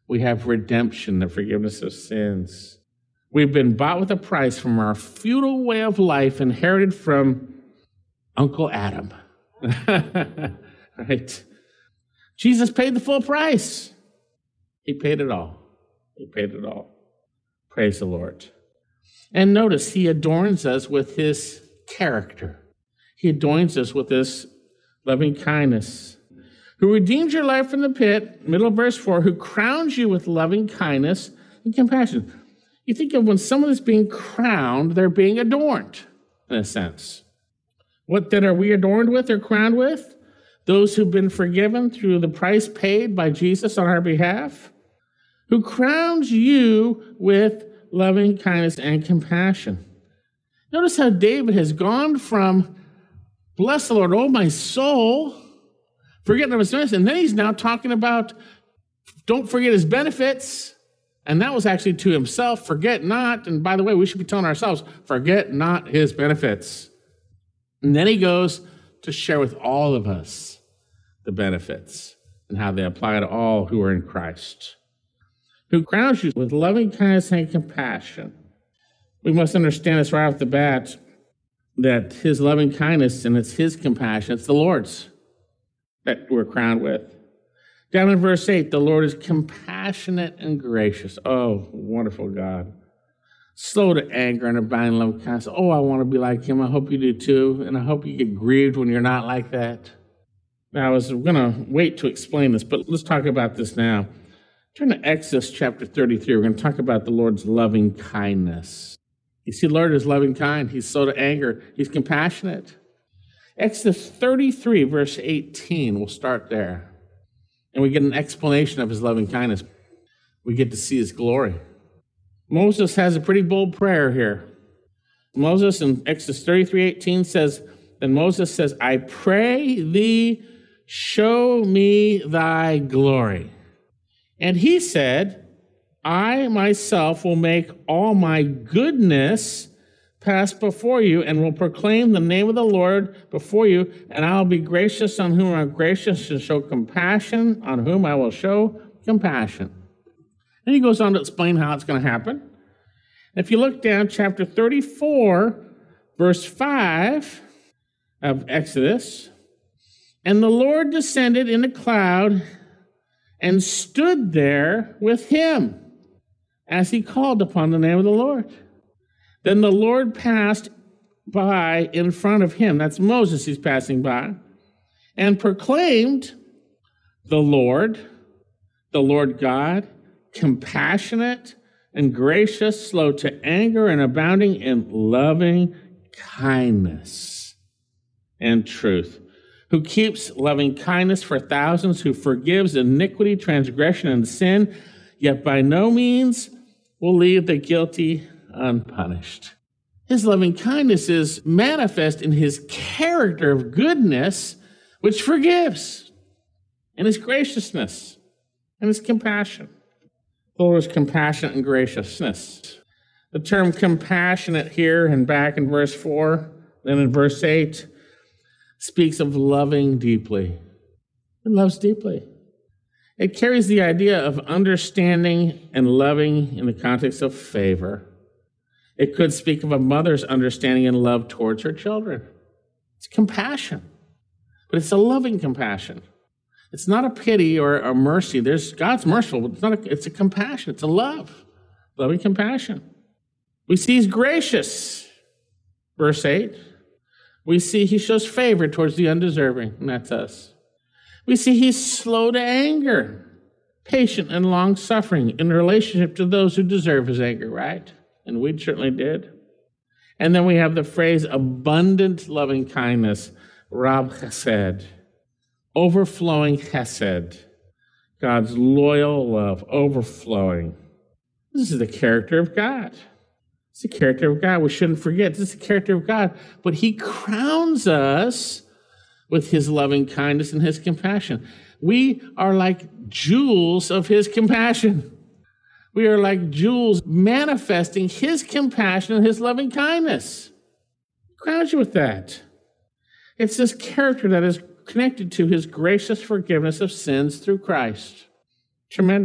We have redemption, the forgiveness of sins. We've been bought with a price from our feudal way of life inherited from Uncle Adam. Right? Jesus paid the full price. He paid it all. He paid it all. Praise the Lord. And notice, he adorns us with his character. He adorns us with his loving kindness. Who redeems your life from the pit, middle of verse 4, who crowns you with loving kindness and compassion. You think of when someone is being crowned, they're being adorned, in a sense. What then are we adorned with or crowned with? Those who've been forgiven through the price paid by Jesus on our behalf, who crowns you with loving kindness and compassion. Notice how David has gone from, bless the Lord, oh my soul, forgetting of his benefits, and then he's now talking about, don't forget his benefits. And that was actually to himself, forget not. And by the way, we should be telling ourselves, forget not his benefits. And then he goes to share with all of us the benefits and how they apply to all who are in Christ. Who crowns you with loving kindness and compassion. We must understand this right off the bat, that his loving kindness and it's his compassion, it's the Lord's that we're crowned with. Down in verse 8, the Lord is compassionate and gracious. Oh, wonderful God. Slow to anger and abounding in love kindness. Oh, I want to be like him. I hope you do too. And I hope you get grieved when you're not like that. Now, I was going to wait to explain this, but let's talk about this now. Turn to Exodus chapter 33. We're going to talk about the Lord's loving kindness. You see, the Lord is loving kind. He's slow to anger. He's compassionate. Exodus 33, verse 18. We'll start there. And we get an explanation of his loving kindness. We get to see his glory. Moses has a pretty bold prayer here. Moses in Exodus 33:18 says, then Moses says, I pray thee, show me thy glory. And he said, I myself will make all my goodness pass before you and will proclaim the name of the Lord before you, and I'll be gracious on whom I'm gracious and show compassion on whom I will show compassion. And he goes on to explain how it's going to happen. If you look down chapter 34, verse 5 of Exodus, and the Lord descended in a cloud and stood there with him as he called upon the name of the Lord. Then the Lord passed by in front of him, that's Moses he's passing by, and proclaimed, the Lord God, compassionate and gracious, slow to anger and abounding in loving kindness and truth, who keeps loving kindness for thousands, who forgives iniquity, transgression, and sin, yet by no means will leave the guilty unpunished. His loving kindness is manifest in his character of goodness, which forgives, and his graciousness and his compassion. The Lord is compassionate and graciousness. The term compassionate here and back in verse 4, then in verse 8, speaks of loving deeply. It loves deeply. It carries the idea of understanding and loving in the context of favor. It could speak of a mother's understanding and love towards her children. It's compassion, but it's a loving compassion. It's not a pity or a mercy. God's merciful, but it's a compassion. It's a love, loving compassion. We see he's gracious, verse 8. We see he shows favor towards the undeserving, and that's us. We see he's slow to anger, patient and long-suffering in relationship to those who deserve his anger, right? And we certainly did. And then we have the phrase abundant loving kindness, Rab Chesed, overflowing Chesed, God's loyal love, overflowing. This is the character of God. It's the character of God. We shouldn't forget. This is the character of God. But he crowns us with his loving kindness and his compassion. We are like jewels of his compassion. We are like jewels manifesting his compassion and his loving kindness. He crowns you with that. It's this character that is connected to his gracious forgiveness of sins through Christ. Tremendous.